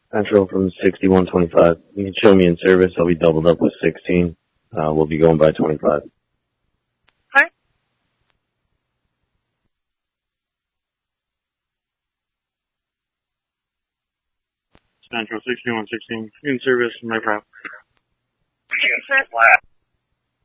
Central from 6125. You can show me in service. I'll be doubled up with 16. We'll be going by 25. Hi. Central 6116. In service, my prop. Yes, sir.